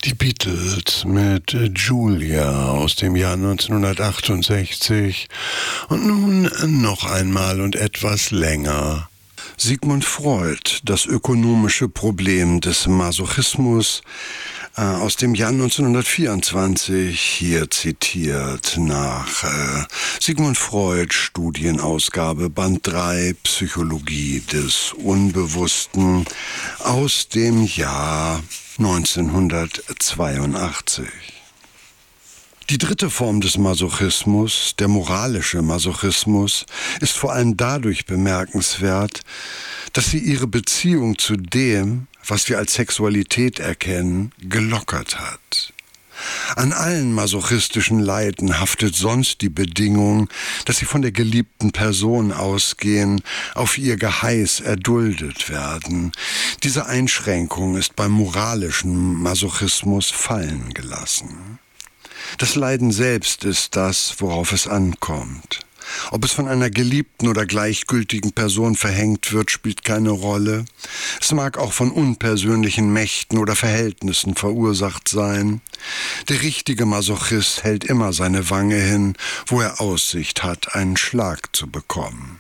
Die Beatles mit Julia aus dem Jahr 1968 und nun noch einmal und etwas länger. Sigmund Freud, das ökonomische Problem des Masochismus, aus dem Jahr 1924, hier zitiert nach Sigmund Freud, Studienausgabe, Band 3, Psychologie des Unbewussten, aus dem Jahr 1982. Die dritte Form des Masochismus, der moralische Masochismus, ist vor allem dadurch bemerkenswert, dass sie ihre Beziehung zu dem, was wir als Sexualität erkennen, gelockert hat. An allen masochistischen Leiden haftet sonst die Bedingung, dass sie von der geliebten Person ausgehen, auf ihr Geheiß erduldet werden. Diese Einschränkung ist beim moralischen Masochismus fallen gelassen. Das Leiden selbst ist das, worauf es ankommt. Ob es von einer geliebten oder gleichgültigen Person verhängt wird, spielt keine Rolle. Es mag auch von unpersönlichen Mächten oder Verhältnissen verursacht sein. Der richtige Masochist hält immer seine Wange hin, wo er Aussicht hat, einen Schlag zu bekommen.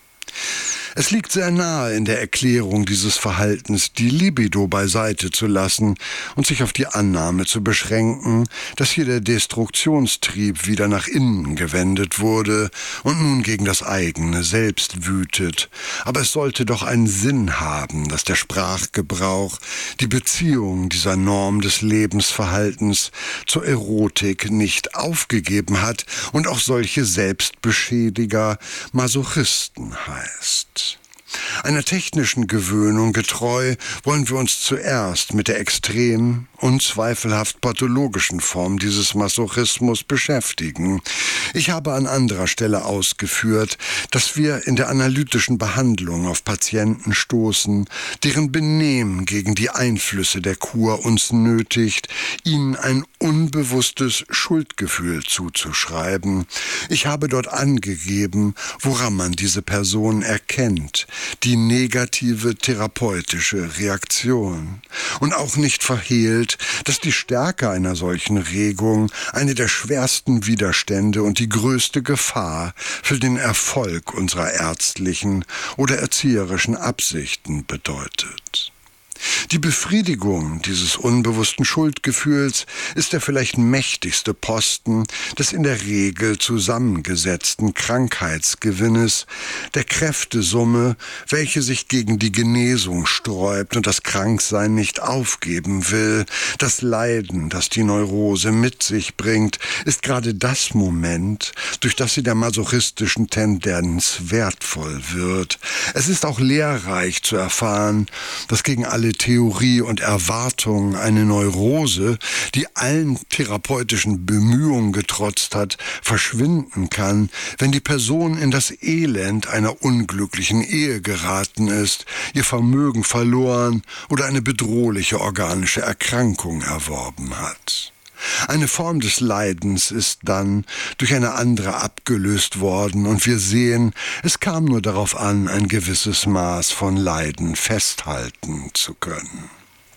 Es liegt sehr nahe in der Erklärung dieses Verhaltens, die Libido beiseite zu lassen und sich auf die Annahme zu beschränken, dass hier der Destruktionstrieb wieder nach innen gewendet wurde und nun gegen das eigene Selbst wütet. Aber es sollte doch einen Sinn haben, dass der Sprachgebrauch die Beziehung dieser Norm des Lebensverhaltens zur Erotik nicht aufgegeben hat und auch solche Selbstbeschädiger Masochisten heißt. Einer technischen Gewöhnung getreu wollen wir uns zuerst mit der extrem, unzweifelhaft pathologischen Form dieses Masochismus beschäftigen. Ich habe an anderer Stelle ausgeführt, dass wir in der analytischen Behandlung auf Patienten stoßen, deren Benehmen gegen die Einflüsse der Kur uns nötigt, ihnen ein unbewusstes Schuldgefühl zuzuschreiben. Ich habe dort angegeben, woran man diese Person erkennt, die negative therapeutische Reaktion. Und auch nicht verhehlt, dass die Stärke einer solchen Regung eine der schwersten Widerstände und die größte Gefahr für den Erfolg unserer ärztlichen oder erzieherischen Absichten bedeutet. Die Befriedigung dieses unbewussten Schuldgefühls ist der vielleicht mächtigste Posten des in der Regel zusammengesetzten Krankheitsgewinnes, der Kräftesumme, welche sich gegen die Genesung sträubt und das Kranksein nicht aufgeben will. Das Leiden, das die Neurose mit sich bringt, ist gerade das Moment, durch das sie der masochistischen Tendenz wertvoll wird. Es ist auch lehrreich zu erfahren, dass gegen alle Theorie und Erwartung eine Neurose, die allen therapeutischen Bemühungen getrotzt hat, verschwinden kann, wenn die Person in das Elend einer unglücklichen Ehe geraten ist, ihr Vermögen verloren oder eine bedrohliche organische Erkrankung erworben hat. Eine Form des Leidens ist dann durch eine andere abgelöst worden und wir sehen, es kam nur darauf an, ein gewisses Maß von Leiden festhalten zu können.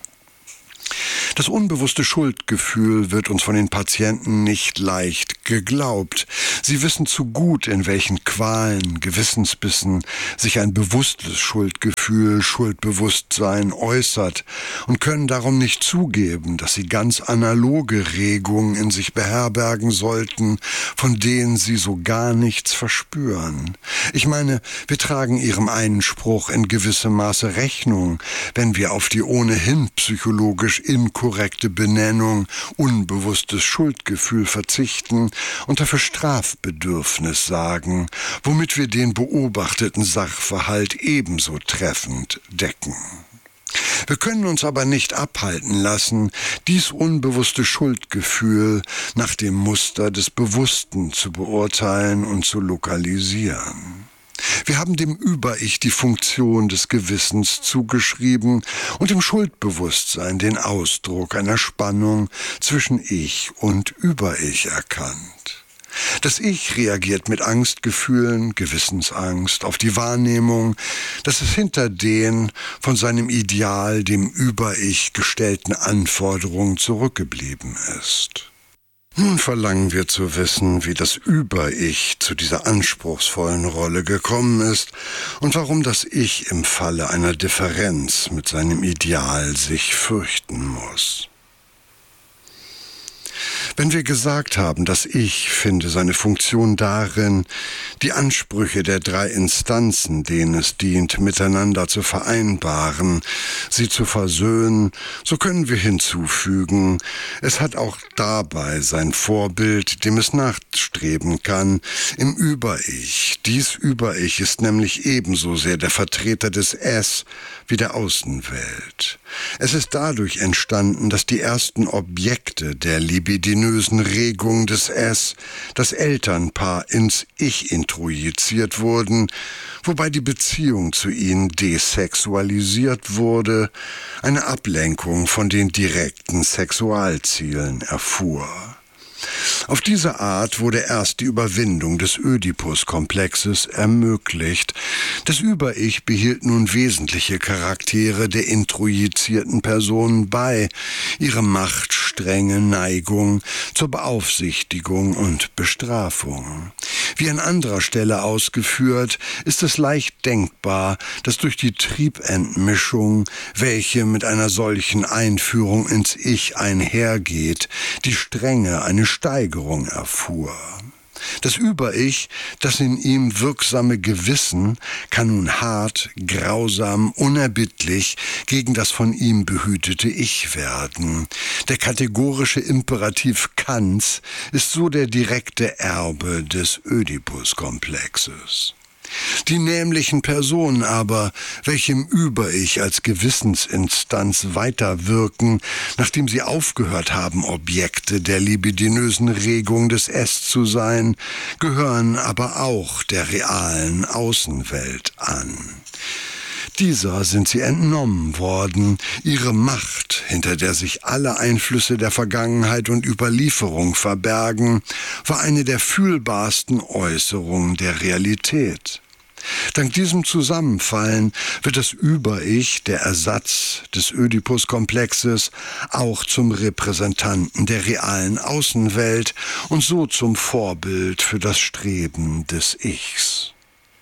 Das unbewusste Schuldgefühl wird uns von den Patienten nicht leicht geglaubt. Sie wissen zu gut, in welchen Qualen, Gewissensbissen sich ein bewusstes Schuldgefühl, Schuldbewusstsein äußert und können darum nicht zugeben, dass sie ganz analoge Regungen in sich beherbergen sollten, von denen sie so gar nichts verspüren. Ich meine, wir tragen ihrem Einspruch in gewissem Maße Rechnung, wenn wir auf die ohnehin psychologisch inkorrekte Benennung unbewusstes Schuldgefühl verzichten und dafür Strafbedürfnis sagen, womit wir den beobachteten Sachverhalt ebenso treffend decken. Wir können uns aber nicht abhalten lassen, dies unbewusste Schuldgefühl nach dem Muster des Bewussten zu beurteilen und zu lokalisieren. Wir haben dem Über-Ich die Funktion des Gewissens zugeschrieben und dem Schuldbewusstsein den Ausdruck einer Spannung zwischen Ich und Über-Ich erkannt. Das Ich reagiert mit Angstgefühlen, Gewissensangst, auf die Wahrnehmung, dass es hinter den von seinem Ideal, dem Über-Ich gestellten Anforderungen zurückgeblieben ist. Nun verlangen wir zu wissen, wie das Über-Ich zu dieser anspruchsvollen Rolle gekommen ist und warum das Ich im Falle einer Differenz mit seinem Ideal sich fürchten muss. Wenn wir gesagt haben, das Ich finde seine Funktion darin, die Ansprüche der 3 Instanzen, denen es dient, miteinander zu vereinbaren, sie zu versöhnen, so können wir hinzufügen, es hat auch dabei sein Vorbild, dem es nachstreben kann, im Über-Ich. Dies Über-Ich ist nämlich ebenso sehr der Vertreter des Es wie der Außenwelt. Es ist dadurch entstanden, dass die ersten Objekte der libidinösen Regung des Es, das Elternpaar, ins Ich introjiziert wurden, wobei die Beziehung zu ihnen desexualisiert wurde, eine Ablenkung von den direkten Sexualzielen erfuhr. Auf diese Art wurde erst die Überwindung des Ödipus-Komplexes ermöglicht. Das Über-Ich behielt nun wesentliche Charaktere der introjizierten Personen bei, ihre Macht, strenge Neigung zur Beaufsichtigung und Bestrafung. Wie an anderer Stelle ausgeführt, ist es leicht denkbar, dass durch die Triebentmischung, welche mit einer solchen Einführung ins Ich einhergeht, die Strenge eine Steigerung erfuhr. Das Über-Ich, das in ihm wirksame Gewissen, kann nun hart, grausam, unerbittlich gegen das von ihm behütete Ich werden. Der kategorische Imperativ Kants ist so der direkte Erbe des Ödipus-Komplexes. Die nämlichen Personen aber, welche im Über-Ich als Gewissensinstanz weiterwirken, nachdem sie aufgehört haben, Objekte der libidinösen Regung des Es zu sein, gehören aber auch der realen Außenwelt an. Dieser sind sie entnommen worden. Ihre Macht, hinter der sich alle Einflüsse der Vergangenheit und Überlieferung verbergen, war eine der fühlbarsten Äußerungen der Realität. Dank diesem Zusammenfallen wird das Über-Ich, der Ersatz des Ödipus-Komplexes, auch zum Repräsentanten der realen Außenwelt und so zum Vorbild für das Streben des Ichs.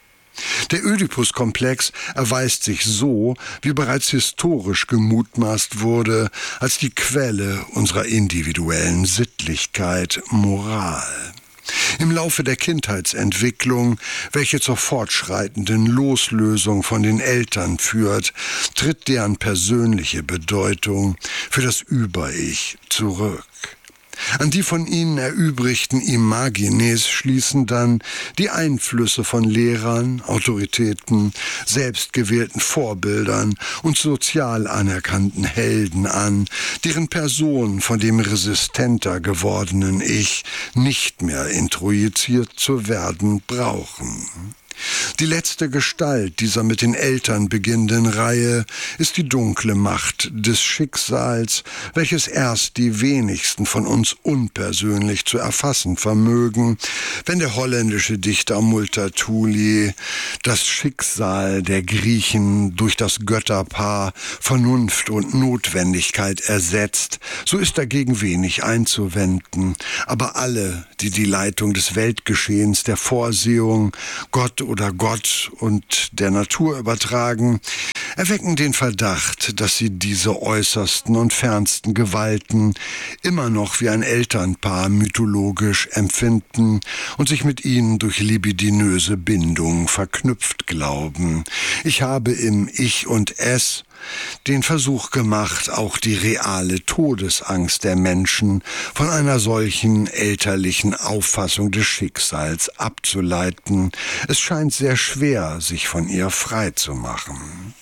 Der Ödipus-Komplex erweist sich so, wie bereits historisch gemutmaßt wurde, als die Quelle unserer individuellen Sittlichkeit, Moral. Im Laufe der Kindheitsentwicklung, welche zur fortschreitenden Loslösung von den Eltern führt, tritt deren persönliche Bedeutung für das Über-Ich zurück. An die von ihnen erübrigten Imagines schließen dann die Einflüsse von Lehrern, Autoritäten, selbstgewählten Vorbildern und sozial anerkannten Helden an, deren Person von dem resistenter gewordenen Ich nicht mehr introjiziert zu werden brauchen. Die letzte Gestalt dieser mit den Eltern beginnenden Reihe ist die dunkle Macht des Schicksals, welches erst die wenigsten von uns unpersönlich zu erfassen vermögen, wenn der holländische Dichter Multatuli das Schicksal der Griechen durch das Götterpaar Vernunft und Notwendigkeit ersetzt, so ist dagegen wenig einzuwenden. Aber alle, die die Leitung des Weltgeschehens der Vorsehung, Gott oder Gott und der Natur übertragen, erwecken den Verdacht, dass sie diese äußersten und fernsten Gewalten immer noch wie ein Elternpaar mythologisch empfinden und sich mit ihnen durch libidinöse Bindung verknüpft glauben. Ich habe im Ich und Es den Versuch gemacht, auch die reale Todesangst der Menschen von einer solchen elterlichen Auffassung des Schicksals abzuleiten. Es scheint sehr schwer, sich von ihr frei zu machen.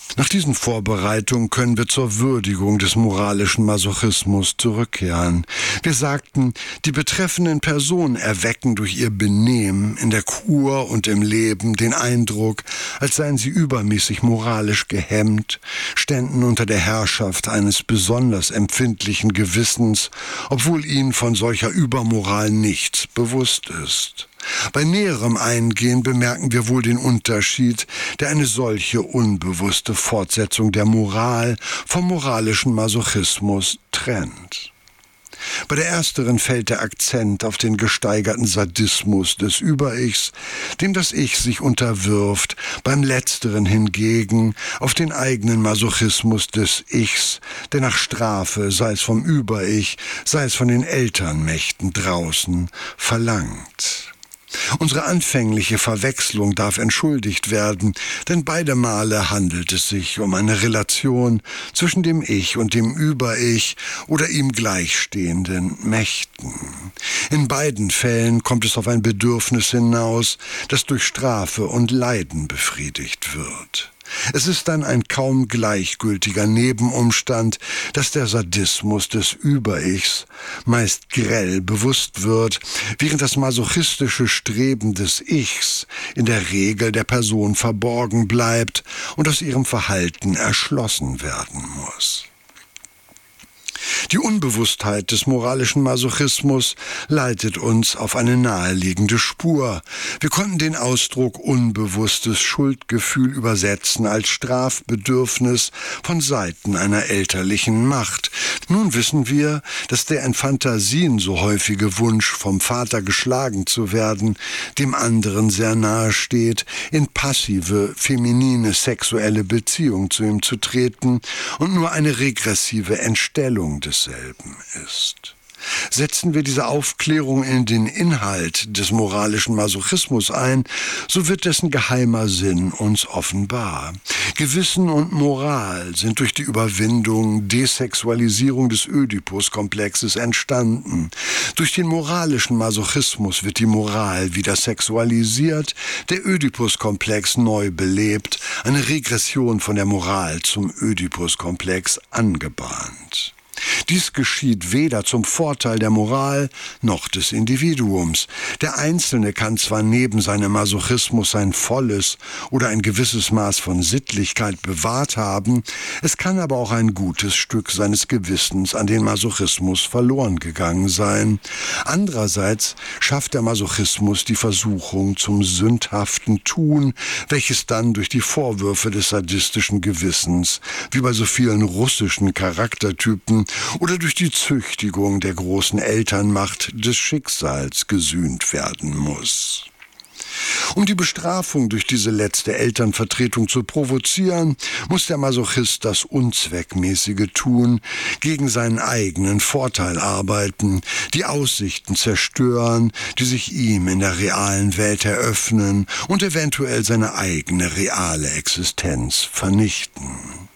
Nach diesen Vorbereitungen können wir zur Würdigung des moralischen Masochismus zurückkehren. Wir sagten, die betreffenden Personen erwecken durch ihr Benehmen in der Kur und im Leben den Eindruck, als seien sie übermäßig moralisch gehemmt, ständen unter der Herrschaft eines besonders empfindlichen Gewissens, obwohl ihnen von solcher Übermoral nichts bewusst ist. Bei näherem Eingehen bemerken wir wohl den Unterschied, der eine solche unbewusste Fortsetzung der Moral vom moralischen Masochismus trennt. Bei der ersteren fällt der Akzent auf den gesteigerten Sadismus des Über-Ichs, dem das Ich sich unterwirft, beim letzteren hingegen auf den eigenen Masochismus des Ichs, der nach Strafe, sei es vom Über-Ich, sei es von den Elternmächten draußen, verlangt. Unsere anfängliche Verwechslung darf entschuldigt werden, denn beide Male handelt es sich um eine Relation zwischen dem Ich und dem Über-Ich oder ihm gleichstehenden Mächten. In beiden Fällen kommt es auf ein Bedürfnis hinaus, das durch Strafe und Leiden befriedigt wird. Es ist dann ein kaum gleichgültiger Nebenumstand, dass der Sadismus des Über-Ichs meist grell bewusst wird, während das masochistische Streben des Ichs in der Regel der Person verborgen bleibt und aus ihrem Verhalten erschlossen werden muss. Die Unbewusstheit des moralischen Masochismus leitet uns auf eine naheliegende Spur. Wir konnten den Ausdruck unbewusstes Schuldgefühl übersetzen als Strafbedürfnis von Seiten einer elterlichen Macht. Nun wissen wir, dass der in Fantasien so häufige Wunsch, vom Vater geschlagen zu werden, dem anderen sehr nahe steht, in passive, feminine sexuelle Beziehung zu ihm zu treten und nur eine regressive Entstellung desselben ist. Setzen wir diese Aufklärung in den Inhalt des moralischen Masochismus ein, so wird dessen geheimer Sinn uns offenbar. Gewissen und Moral sind durch die Überwindung, Desexualisierung des Ödipus-Komplexes entstanden. Durch den moralischen Masochismus wird die Moral wieder sexualisiert, der Ödipus-Komplex neu belebt, eine Regression von der Moral zum Ödipus-Komplex angebahnt. Dies geschieht weder zum Vorteil der Moral noch des Individuums. Der Einzelne kann zwar neben seinem Masochismus sein volles oder ein gewisses Maß von Sittlichkeit bewahrt haben, es kann aber auch ein gutes Stück seines Gewissens an den Masochismus verloren gegangen sein. Andererseits schafft der Masochismus die Versuchung zum sündhaften Tun, welches dann durch die Vorwürfe des sadistischen Gewissens, wie bei so vielen russischen Charaktertypen, oder durch die Züchtigung der großen Elternmacht des Schicksals gesühnt werden muss. Um die Bestrafung durch diese letzte Elternvertretung zu provozieren, muss der Masochist das Unzweckmäßige tun, gegen seinen eigenen Vorteil arbeiten, die Aussichten zerstören, die sich ihm in der realen Welt eröffnen und eventuell seine eigene reale Existenz vernichten.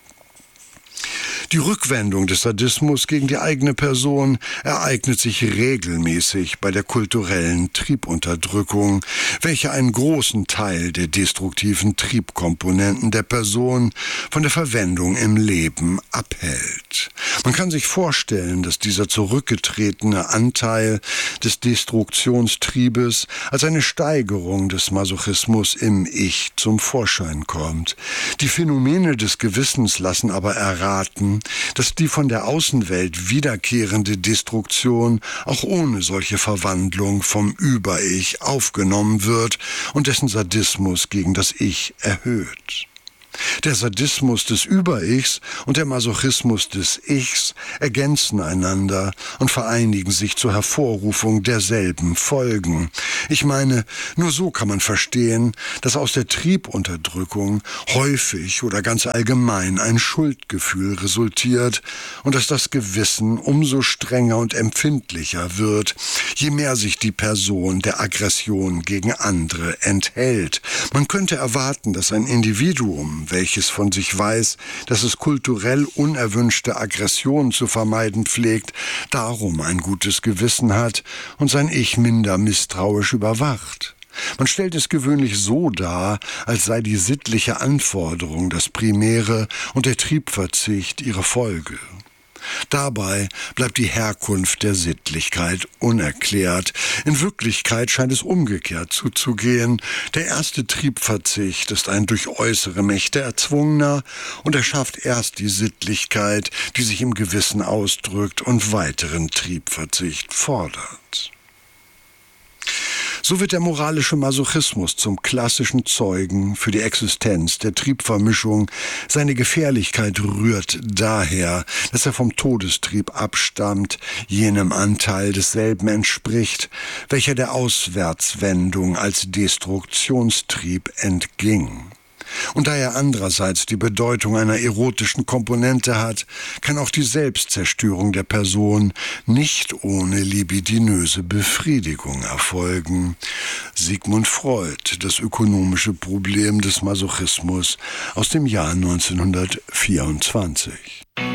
Die Rückwendung des Sadismus gegen die eigene Person ereignet sich regelmäßig bei der kulturellen Triebunterdrückung, welche einen großen Teil der destruktiven Triebkomponenten der Person von der Verwendung im Leben abhält. Man kann sich vorstellen, dass dieser zurückgetretene Anteil des Destruktionstriebes als eine Steigerung des Masochismus im Ich zum Vorschein kommt. Die Phänomene des Gewissens lassen aber erraten, dass die von der Außenwelt wiederkehrende Destruktion auch ohne solche Verwandlung vom Über-Ich aufgenommen wird und dessen Sadismus gegen das Ich erhöht. Der Sadismus des Über-Ichs und der Masochismus des Ichs ergänzen einander und vereinigen sich zur Hervorrufung derselben Folgen. Ich meine, nur so kann man verstehen, dass aus der Triebunterdrückung häufig oder ganz allgemein ein Schuldgefühl resultiert und dass das Gewissen umso strenger und empfindlicher wird, je mehr sich die Person der Aggression gegen andere enthält. Man könnte erwarten, dass ein Individuum, welches von sich weiß, dass es kulturell unerwünschte Aggressionen zu vermeiden pflegt, darum ein gutes Gewissen hat und sein Ich minder misstrauisch überwacht. Man stellt es gewöhnlich so dar, als sei die sittliche Anforderung das Primäre und der Triebverzicht ihre Folge. Dabei bleibt die Herkunft der Sittlichkeit unerklärt. In Wirklichkeit scheint es umgekehrt zuzugehen. Der erste Triebverzicht ist ein durch äußere Mächte erzwungener und er schafft erst die Sittlichkeit, die sich im Gewissen ausdrückt und weiteren Triebverzicht fordert. So wird der moralische Masochismus zum klassischen Zeugen für die Existenz der Triebvermischung. Seine Gefährlichkeit rührt daher, dass er vom Todestrieb abstammt, jenem Anteil desselben entspricht, welcher der Auswärtswendung als Destruktionstrieb entging. Und da er andererseits die Bedeutung einer erotischen Komponente hat, kann auch die Selbstzerstörung der Person nicht ohne libidinöse Befriedigung erfolgen. Sigmund Freud, das ökonomische Problem des Masochismus aus dem Jahr 1924.